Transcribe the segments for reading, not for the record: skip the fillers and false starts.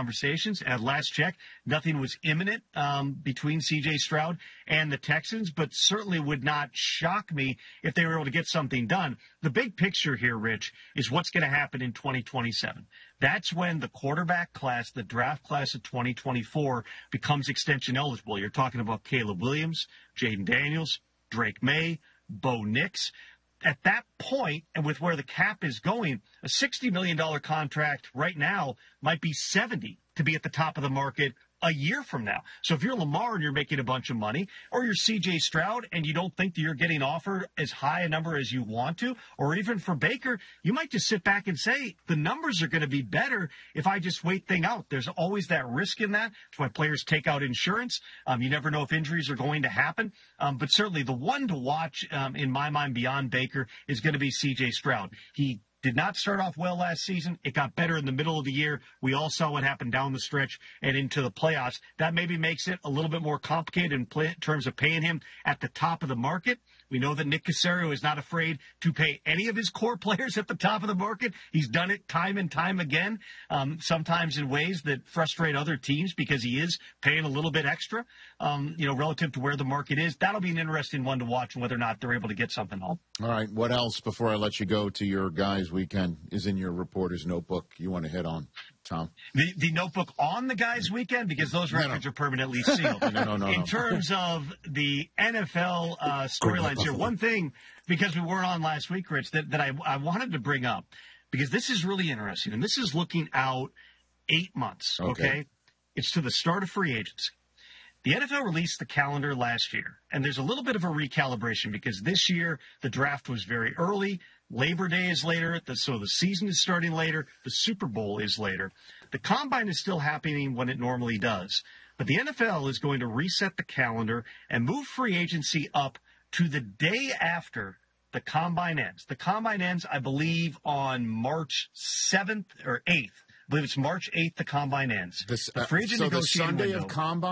conversations. At last check, nothing was imminent between C.J. Stroud and the Texans, but certainly would not shock me if they were able to get something done. The big picture here, Rich, is what's going to happen in 2027. That's when the quarterback class, the draft class of 2024, becomes extension eligible. You're talking about Caleb Williams, Jaden Daniels, Drake May, Bo Nix. At that point, and with where the cap is going, a $60 million contract right now might be $70 to be at the top of the market a year from now. So if you're Lamar and you're making a bunch of money, or you're C.J. Stroud and you don't think that you're getting offered as high a number as you want to, or even for Baker, you might just sit back and say, the numbers are going to be better if I just wait things out. There's always that risk in that. That's why players take out insurance. You never know if injuries are going to happen. But certainly the one to watch, in my mind, beyond Baker is going to be C.J. Stroud. He did not start off well last season. It got better in the middle of the year. We all saw what happened down the stretch and into the playoffs. That maybe makes it a little bit more complicated in terms of paying him at the top of the market. We know that Nick Caserio is not afraid to pay any of his core players at the top of the market. He's done it time and time again, sometimes in ways that frustrate other teams because he is paying a little bit extra, relative to where the market is. That'll be an interesting one to watch, whether or not they're able to get something home. All right. What else, before I let you go to your guys' weekend, is in your reporter's notebook you want to hit on, Tom? The notebook on the guys' weekend, because those records are permanently sealed. No. In terms of the NFL storylines here, one thing, because we weren't on last week, Rich, that I wanted to bring up, because this is really interesting, and this is looking out 8 months, okay? It's to the start of free agency. The NFL released the calendar last year, and there's a little bit of a recalibration because this year the draft was very early. Labor Day is later, so the season is starting later. The Super Bowl is later. The Combine is still happening when it normally does. But the NFL is going to reset the calendar and move free agency up to the day after the Combine ends. The Combine ends, I believe, on March 7th or 8th. I believe it's March 8th the Combine ends. The free agent negotiating window.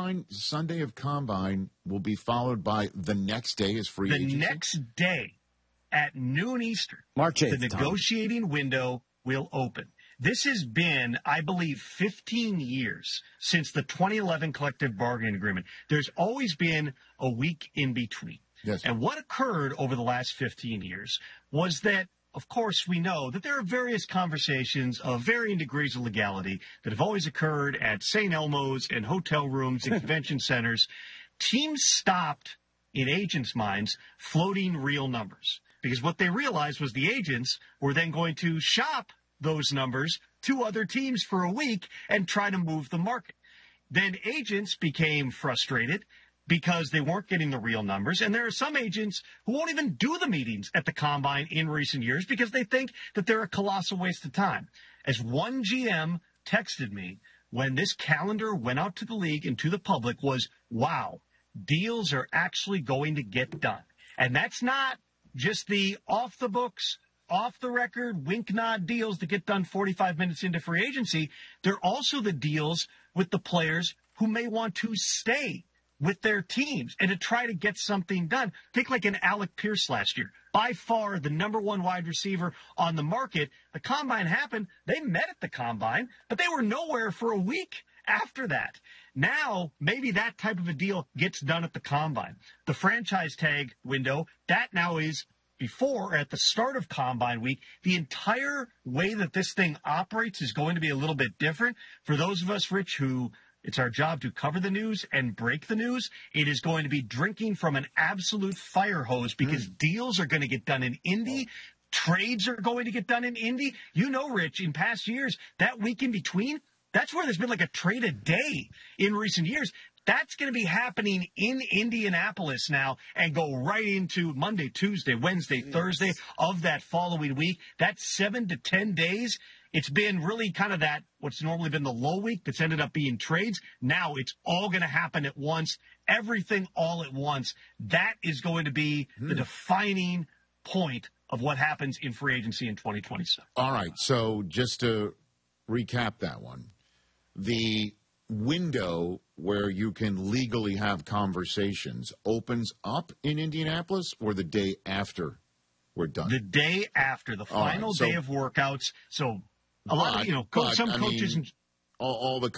Sunday of Combine will be followed by the next day is free agency? The next day at noon Eastern, March 8th, the negotiating window will open. This has been, I believe, 15 years since the 2011 collective bargaining agreement. There's always been a week in between. Yes. And what occurred over the last 15 years was that, of course, we know that there are various conversations of varying degrees of legality that have always occurred at St. Elmo's and hotel rooms and convention centers. Teams stopped, in agents' minds, floating real numbers. Because what they realized was the agents were then going to shop those numbers to other teams for a week and try to move the market. Then agents became frustrated because they weren't getting the real numbers. And there are some agents who won't even do the meetings at the Combine in recent years because they think that they're a colossal waste of time. As one GM texted me when this calendar went out to the league and to the public was, wow, deals are actually going to get done. And that's not just the off the books, off the record, wink nod deals that get done 45 minutes into free agency. They're also the deals with the players who may want to stay with their teams and to try to get something done. Take like an Alec Pierce last year. By far the number one wide receiver on the market. The Combine happened. They met at the Combine, but they were nowhere for a week after that. Now, maybe that type of a deal gets done at the Combine. The franchise tag window, that now is before, at the start of Combine week. The entire way that this thing operates is going to be a little bit different. For those of us, Rich, who it's our job to cover the news and break the news, it is going to be drinking from an absolute fire hose because deals are going to get done in Indy. Trades are going to get done in Indy. You know, Rich, in past years, that week in between, that's where there's been like a trade a day in recent years. That's going to be happening in Indianapolis now and go right into Monday, Tuesday, Wednesday, Thursday of that following week. That's 7 to 10 days. It's been really kind of that, what's normally been the low week that's ended up being trades. Now it's all going to happen at once, everything all at once. That is going to be the defining point of what happens in free agency in 2027. All right, so just to recap that one, the window where you can legally have conversations opens up in Indianapolis or the day after we're done? The day after, the final day of workouts. So a lot of, some coaches and all the